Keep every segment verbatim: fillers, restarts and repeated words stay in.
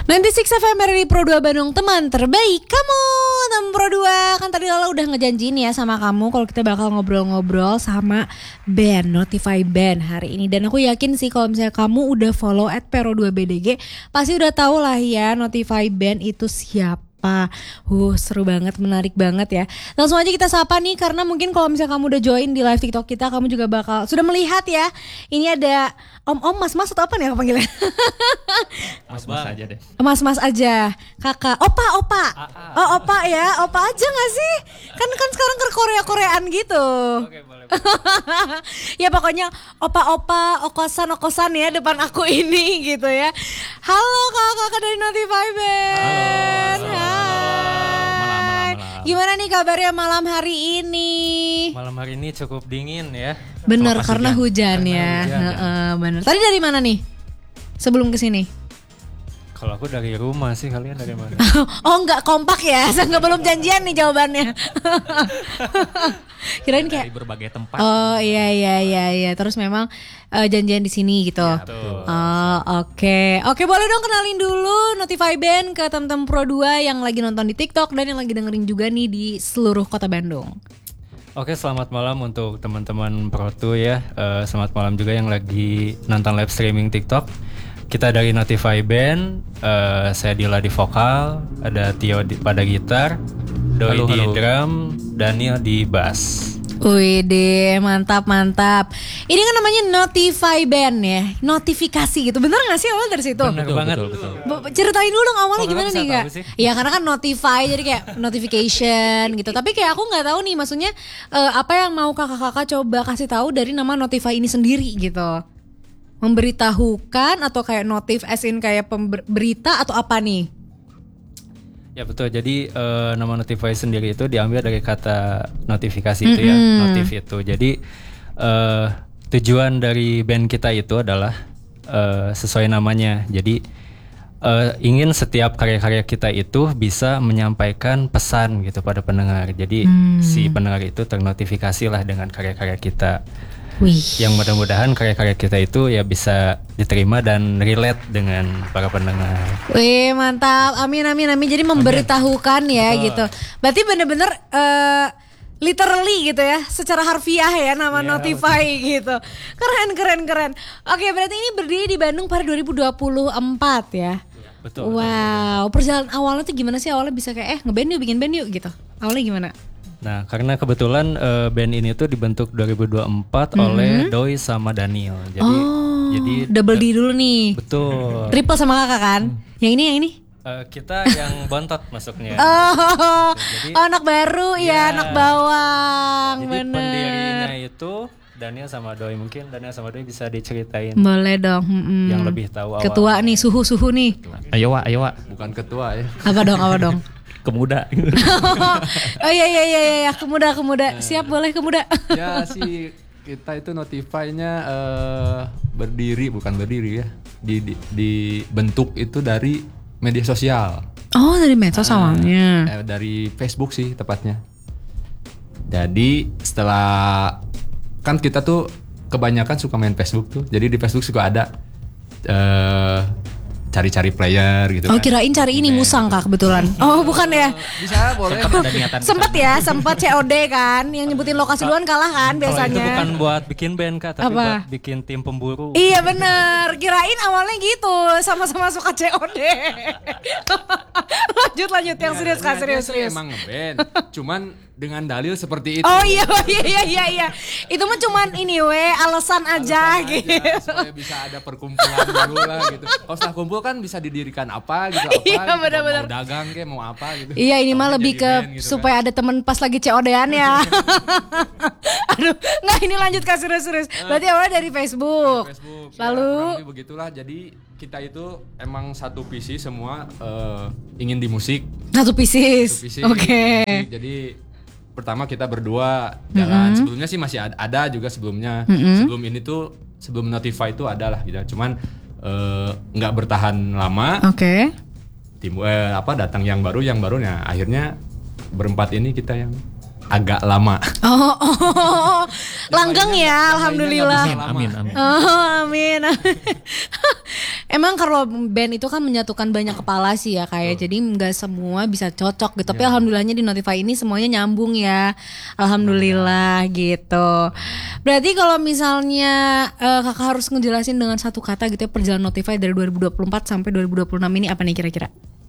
sembilan puluh enam F M R R I Pro dua Bandung, teman terbaik kamu. Teman Pro dua, kan tadi Lala udah ngejanjiin ya sama kamu kalau kita bakal ngobrol-ngobrol sama band, Notify Band hari ini. Dan aku yakin sih kalau misalnya kamu udah follow at Pro dua B D G, pasti udah tahu lah ya Notify Band itu siapa. Uh, seru banget, menarik banget ya. Langsung aja kita sapa nih, karena mungkin kalau misalnya kamu udah join di live TikTok kita, kamu juga bakal sudah melihat ya. Ini ada om-om, mas-mas atau apa nih aku panggilnya? Mas-mas aja deh. Mas-mas aja, kakak, opa-opa. Oh opa ya, opa aja gak sih? Kan kan sekarang ke Korea-Koreaan gitu. Oke, boleh. Ya pokoknya opa-opa, okosan-okosan ya depan aku ini gitu ya. Halo kakak-kakak dari Notify Band. Halo, halo. Hai. Malam, malam, malam. Gimana nih kabarnya malam hari ini? Malam hari ini cukup dingin ya. Bener, Selepas karena hujan, Karena ya. hujan, ya. Heeh, bener. Tadi dari mana nih? Sebelum kesini? Kalau aku dari rumah sih, kalian dari mana? Oh enggak kompak ya, saya nggak belum janjian nih jawabannya. Kirain kayak dari berbagai tempat. oh iya iya iya iya. Terus memang uh, janjian di sini gitu. Ya, betul. Oh oke oke, boleh dong kenalin dulu Notify Band ke teman-teman Pro dua yang lagi nonton di TikTok dan yang lagi dengerin juga nih di seluruh kota Bandung. Oke, selamat malam untuk teman-teman Pro dua ya. Uh, selamat malam juga yang lagi nonton live streaming TikTok. Kita dari Notify Band, uh, saya Dila di vokal, ada Tio di, pada gitar, Doi halo, di halo. drum, Daniel di bass. Wih deh, mantap mantap. Ini kan namanya Notify Band ya, notifikasi gitu. Bener nggak sih awal dari situ? Bener Betul, banget. betul, betul. B- Ceritain dulu dong awalnya Kok gimana kakak nih bisa kak? tahu sih? Ya karena kan notify jadi kayak notification gitu. Tapi kayak aku nggak tahu nih, maksudnya eh, apa yang mau kakak-kakak coba kasih tahu dari nama Notify ini sendiri gitu. Memberitahukan atau kayak notif as in kayak pemberita atau apa nih? Ya betul, jadi eh, nama Notify sendiri itu diambil dari kata notifikasi itu ya, Mm-mm. notif itu. Jadi eh, tujuan dari band kita itu adalah eh, sesuai namanya. Jadi eh, ingin setiap karya-karya kita itu bisa menyampaikan pesan gitu pada pendengar. Jadi si pendengar itu ternotifikasi lah dengan karya-karya kita. Wih. Yang mudah-mudahan karya-karya kita itu ya bisa diterima dan relate dengan para pendengar. Wih mantap, amin amin amin. Jadi memberitahukan ya Betul. gitu. Berarti bener-bener eh, literally gitu ya, secara harfiah ya nama Iya, Notify gitu. Keren keren keren. Oke, berarti ini berdiri di Bandung pada dua ribu dua puluh empat ya. Betul. Wow, perjalanan awalnya tuh gimana sih? Awalnya bisa kayak eh ngeband yuk, bikin band yuk gitu. Awalnya gimana? Nah, karena kebetulan eh, band ini tuh dibentuk dua ribu dua puluh empat oleh Doi sama Daniel. Jadi oh, jadi double D dulu nih. betul. Triple sama kakak kan? Yang ini yang ini? Eh, kita yang bontot masuknya. Oh, Jadi- oh, anak baru ya, Ya. anak bawang. Jadi Bener. pendirinya itu Daniel sama Doi. Mungkin Daniel sama Doi bisa diceritain Boleh dong. mm-mm. yang lebih tahu awal. Ketua nih, suhu-suhu nih. Ayo Wak, ayo Wak. Bukan ketua ya. Apa dong, apa dong? Kemuda. Oh iya iya iya iya, kemuda kemuda. Siap, boleh kemuda. Ya sih, kita itu Notify-nya eh, berdiri, bukan berdiri ya. Di, di, dibentuk itu dari media sosial. Oh, dari medsos awalnya. Eh, dari Facebook sih tepatnya. Jadi setelah, kan kita tuh kebanyakan suka main Facebook tuh. Jadi di Facebook suka ada eh, cari-cari player gitu Oh, kan. kirain cari ini musang kak kebetulan. Oh, bukan ya? Bisa boleh. Ada niatan Sempet ya, sempet C O D kan, yang nyebutin lokasi duluan kalah kan Kalau itu biasanya. bukan buat bikin band Kak, tapi Apa? buat bikin tim pemburu. Iya bener, kirain awalnya gitu, sama-sama suka C O D. Lanjut lanjut, yang serius kak, serius serius. Emang ngeband, cuman dengan dalil seperti itu. Oh iya iya iya iya iya. Itu mah cuman ini we alasan aja Alasan gitu. aja, supaya bisa ada perkumpulan dulu lah gitu. Kalau setelah kumpul kan bisa didirikan apa gitu, apa Iya, gitu. benar-benar. Mau dagang kayak mau apa gitu. Iya, ini mah Tapi lebih jadi ke band gitu supaya ada temen pas lagi C O D-an ya. Aduh, nggak ini lanjut kak serius-serius. Berarti awalnya dari Facebook. kan. Facebook. Ya, Lalu kurang lebih begitulah. Jadi kita itu emang satu visi semua eh, ingin di musik. satu Satu pieces. visi. Oke. Jadi, jadi pertama kita berdua jalan. Mm-hmm. Sebelumnya sih masih ada, ada juga sebelumnya. Mm-hmm. Sebelum ini tuh sebelum Notify itu ada lah gitu. Cuman eh, nggak bertahan lama. Oke. Tim eh, apa datang yang baru yang barunya akhirnya berempat ini kita yang agak lama. Oh, oh, oh. Langgeng ya, alhamdulillah. Amin, amin, amin. Oh, amin. Emang kalau band itu kan menyatukan banyak kepala sih ya kayak, jadi nggak semua bisa cocok gitu. Tapi alhamdulillahnya di Notify ini semuanya nyambung ya, alhamdulillah gitu. Berarti kalau misalnya uh, kakak harus ngejelasin dengan satu kata gitu ya perjalanan Notify dari dua ribu dua puluh empat sampai dua ribu dua puluh enam ini apa nih kira-kira?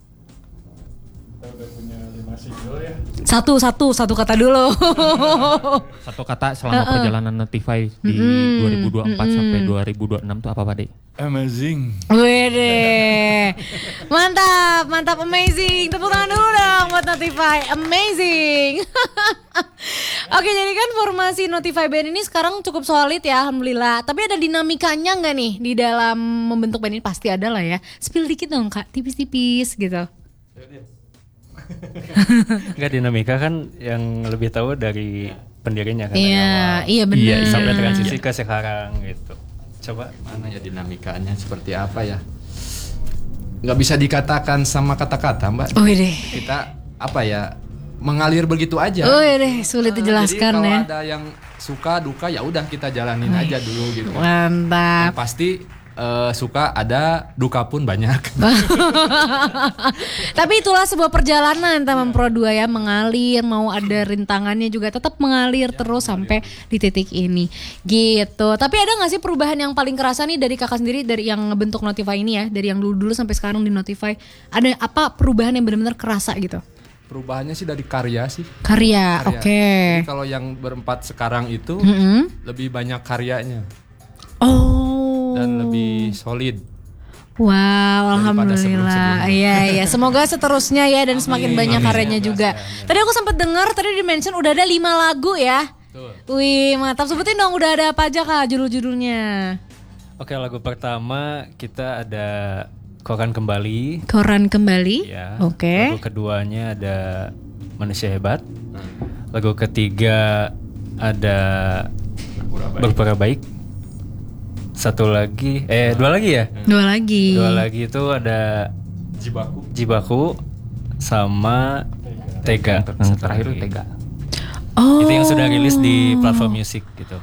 Satu, satu, satu kata dulu. Satu kata selama perjalanan Notify di Mm-mm. dua ribu dua puluh empat Mm-mm. sampai dua ribu dua puluh enam tuh apa Pak De? Amazing. Wede, mantap, mantap, amazing. Tepuk tangan dulu dong buat Notify, amazing. Oke, jadi kan formasi Notify Band ini sekarang cukup solid ya, alhamdulillah. Tapi ada dinamikanya nggak nih di dalam membentuk band ini? Pasti ada lah ya. Spill dikit dong kak, tipis-tipis gitu. Enggak, dinamika kan yang lebih tahu dari pendirinya kan. Iya, dari awal. iya benar. Iya, Sampai transisi ke sekarang gitu. Coba Mana ya dinamikanya seperti apa ya? Nggak bisa dikatakan sama kata-kata, Mbak. Oh deh, Kita apa ya? Mengalir begitu aja. oh deh, sulit Jadi dijelaskan kalau ya. ada yang suka duka ya udah kita jalanin aja dulu gitu. Mantap. Yang pasti eh, suka ada, duka pun banyak. Tapi itulah sebuah perjalanan Taman Pro dua ya, mengalir, mau ada rintangannya juga tetap mengalir terus sampai di titik ini gitu. Tapi ada gak sih perubahan yang paling kerasa nih dari kakak sendiri, dari yang ngebentuk Notify ini ya, dari yang dulu-dulu sampai sekarang di Notify, ada apa perubahan yang benar-benar kerasa gitu? Perubahannya sih dari karya sih. Karya, Karya. oke. Jadi kalau yang berempat sekarang itu Mm-mm. lebih banyak karyanya Oh. dan lebih solid. Wow, Daripada alhamdulillah. sebelum-sebelumnya. Iya, iya. Semoga seterusnya ya dan semakin banyak karyanya juga. Tadi aku sempat dengar tadi di mention udah ada lima lagu ya. Betul. Wih, mantap. Sebutin dong udah ada apa aja Kak judul-judulnya. Oke, lagu pertama kita ada Koran Kembali. Koran Kembali. Ya. Oke. Lagu keduanya ada Manusia Hebat. Lagu ketiga ada Berpura Baik. Satu lagi, eh dua lagi ya? Dua lagi. Dua lagi itu ada Jibaku. Jibaku sama Tega. Yang terakhir itu Tega. Oh. Itu yang sudah rilis di platform musik gitu.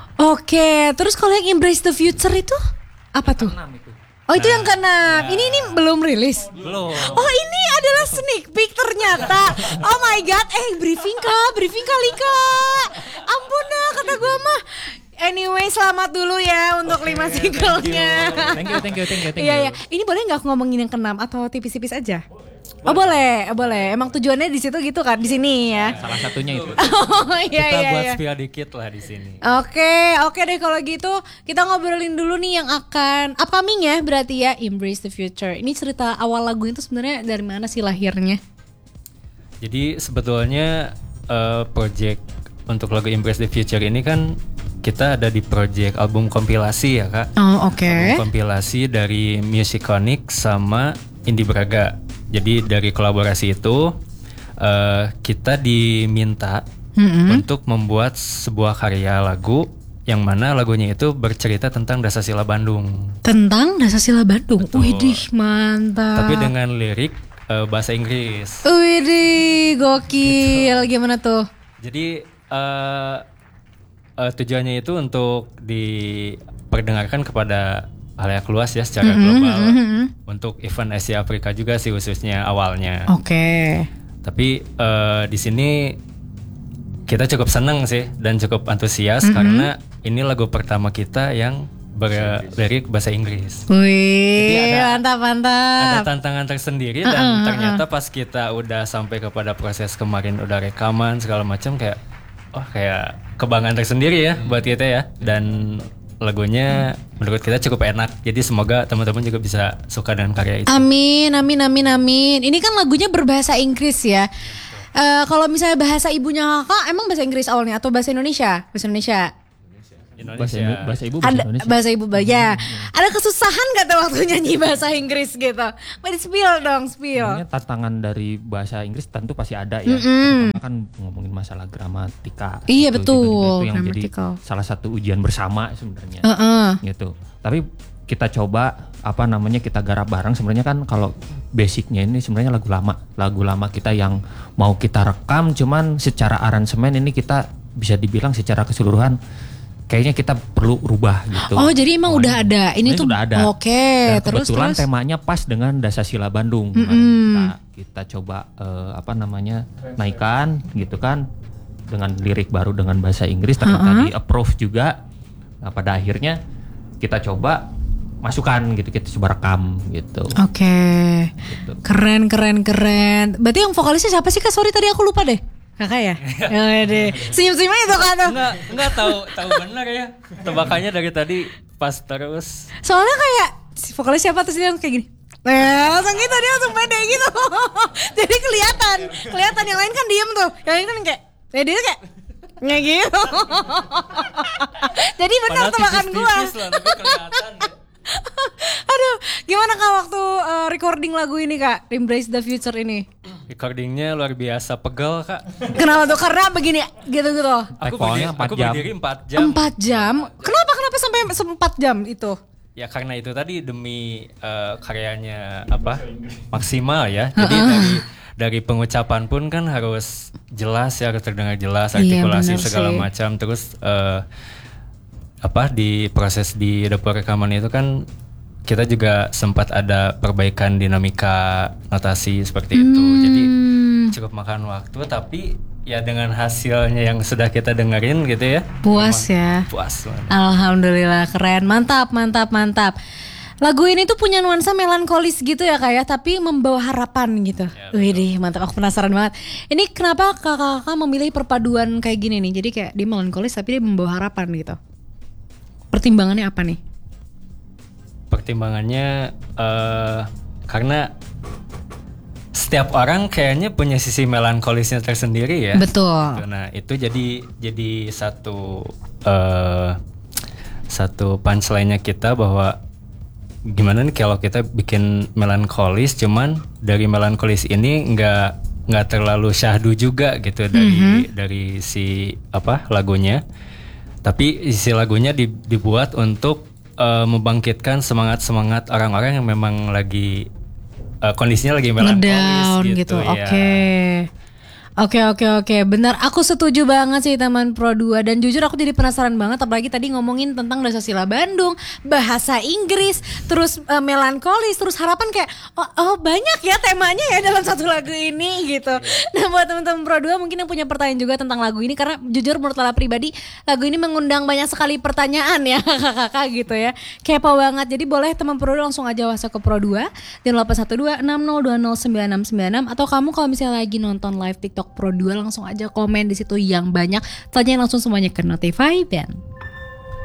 Oke, terus kalau yang Embrace the Future itu apa tuh? Oh itu yang keenam. Ini ini belum rilis. Belum. Oh ini adalah sneak peek ternyata. Oh my god, eh briefing kak, briefing kali kak. Ampun dah kata gue mah. Anyway, selamat dulu ya untuk lima singlenya. Thank you, thank you, thank you, thank you. Iya iya. Ini boleh nggak aku ngomongin yang keenam atau tipis-tipis aja? Oh boleh, oh, boleh. Emang tujuannya di situ gitu kan, di sini ya. Salah satunya itu. Oh iya Kita iya. buat iya. spill dikit lah di sini. Oke, oke deh kalau gitu kita ngobrolin dulu nih yang akan upcoming ya berarti ya, Embrace the Future. Ini cerita awal lagu itu sebenarnya dari mana sih lahirnya? Jadi sebetulnya eh, project untuk lagu Embrace the Future ini kan kita ada di project album kompilasi ya kak. Oh oke. Album kompilasi dari Musiconic sama Indie Braga. Jadi dari kolaborasi itu eh, kita diminta Mm-mm. untuk membuat sebuah karya lagu yang mana lagunya itu bercerita tentang Dasasila Bandung. Tentang Dasasila Bandung. Widih mantap. Tapi dengan lirik eh, bahasa Inggris. Widih gokil. Gimana tuh? Jadi eh, eh, tujuannya itu untuk diperdengarkan kepada halayak luas ya secara Mhm, global mhm, mhm. untuk event Asia Afrika juga sih khususnya awalnya. Oke. Tapi eh, di sini kita cukup senang sih dan cukup antusias Mhm. karena ini lagu pertama kita yang berlirik bahasa Inggris. Wih, Jadi ada- mantap mantap. Ada tantangan tersendiri dan Uh-uh, uh-uh. ternyata pas kita udah sampai kepada proses kemarin udah rekaman segala macam kayak oh kayak kebanggaan tersendiri ya buat kita ya, dan lagunya menurut kita cukup enak. Jadi semoga teman-teman juga bisa suka dengan karya itu. Amin, amin, amin, amin. Ini kan lagunya berbahasa Inggris ya. Eh, kalau misalnya bahasa ibunya kakak, emang bahasa Inggris awalnya atau bahasa Indonesia? Bahasa Indonesia. Bahasa ibu, bahasa ibu, bahasa Ada Indonesia. bahasa ibu, ya. Ada kesusahan gak tuh waktu nyanyi bahasa Inggris gitu? Mari spill dong, spill. Sebenarnya tantangan dari bahasa Inggris tentu pasti ada ya. Mm-mm. Terutama kan ngomongin masalah gramatika. Iya, Gitu, betul, gitu, itu yang jadi grammatical. salah satu ujian bersama sebenarnya. Heeh. Gitu. Tapi kita coba apa namanya kita garap bareng. Sebenarnya kan kalau basicnya ini sebenarnya lagu lama, lagu lama kita yang mau kita rekam, cuman secara aransemen ini kita bisa dibilang secara keseluruhan kayaknya kita perlu rubah gitu. Oh jadi emang Pokoknya, udah ada, ini tuh sudah ada. Oke, Dan terus kebetulan terus. temanya pas dengan Dasasila Bandung. Mm-mm. Kita, kita coba eh, apa namanya naikkan gitu kan dengan lirik baru dengan bahasa Inggris, ternyata Uh-uh. di approve juga. Nah pada akhirnya kita coba masukkan gitu, kita coba rekam gitu. Oke, Gitu. keren keren keren. Berarti yang vokalisnya siapa sih kak? Sorry tadi aku lupa deh. Kakak ya? Ya deh. Senyum-senyumnya itu kan. Enggak, enggak tahu tahu benar ya. Tebakannya dari tadi pas terus. Soalnya kayak si vokalis siapa terus dia langsung kayak gini. Nah, langsung gitu dia langsung pede gitu. Jadi kelihatan, kelihatan yang lain kan diem tuh. Yang lain kan kayak, ya dia kayak kayak gitu. Jadi benar Padahal tebakan gua. tipis-tipis lah, tapi kelihatan. Aduh, gimana kak waktu uh, recording lagu ini kak, Embrace the Future ini? Recordingnya luar biasa pegel kak. Kenapa tuh? Karena begini, gitu-gitu. Aku Recallnya berdiri, empat aku jam. berdiri empat jam. Empat jam? Kenapa? Kenapa sampai empat jam itu? Ya karena itu tadi demi eh, karyanya apa maksimal ya. Jadi dari dari pengucapan pun kan harus jelas ya, harus terdengar jelas, Iya, artikulasi benar segala sih. macam. Terus eh, apa di proses di dapur rekaman itu kan kita juga sempat ada perbaikan dinamika notasi seperti itu. Jadi Hmm, cukup makan waktu, tapi ya dengan hasilnya yang sudah kita dengerin gitu ya. puas memang ya. Puas banget. Alhamdulillah keren, mantap, mantap, mantap. Lagu ini tuh punya nuansa melankolis gitu ya kak ya, tapi membawa harapan gitu. Widih mantap, aku penasaran banget. Ini kenapa kakak-kakak memilih perpaduan kayak gini nih? Jadi kayak dia melankolis tapi dia membawa harapan gitu. Pertimbangannya apa nih? Pertimbangannya eh karena setiap orang kayaknya punya sisi melankolisnya tersendiri ya. Betul. Nah itu jadi jadi satu eh satu punchline-nya kita bahwa gimana nih kalau kita bikin melankolis, cuman dari melankolis ini nggak nggak terlalu syahdu juga gitu dari dari si apa lagunya, tapi isi lagunya di- dibuat untuk eh, membangkitkan semangat semangat orang-orang yang memang lagi eh, kondisinya lagi melankolis Ngedown gitu, gitu. ya. Oke. Oke oke oke, benar, aku setuju banget sih teman Pro dua. Dan jujur aku jadi penasaran banget, apalagi tadi ngomongin tentang Dasasila Bandung, bahasa Inggris, terus eh, melankolis, terus harapan kayak oh, oh banyak ya temanya ya dalam satu lagu ini gitu. Nah buat teman-teman Pro dua mungkin yang punya pertanyaan juga tentang lagu ini, karena jujur menurut Lala pribadi lagu ini mengundang banyak sekali pertanyaan ya kakak-kakak gitu ya. Kepo banget, jadi boleh teman Pro dua langsung aja WhatsApp ke Pro dua di nol delapan satu dua enam nol dua nol sembilan enam sembilan enam, atau kamu kalau misalnya lagi nonton live TikTok Pro dua langsung aja komen di situ yang banyak, tanyain langsung semuanya ke Notify Band.